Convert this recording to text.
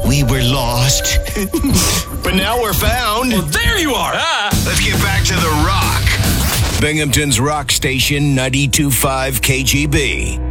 We were lost, but now we're found. Well, there you are. Let's get back to the rock. Binghamton's Rock Station 92.5 KGB.